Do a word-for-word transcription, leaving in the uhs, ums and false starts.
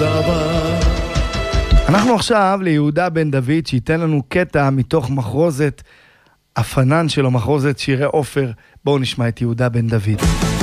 תודה רבה. אנחנו עכשיו ליהודה בן דוד שייתן לנו קטע מתוך מחרוזת הפנן שלו, מחרוזת שירי עופר. בואו נשמע את יהודה בן דוד.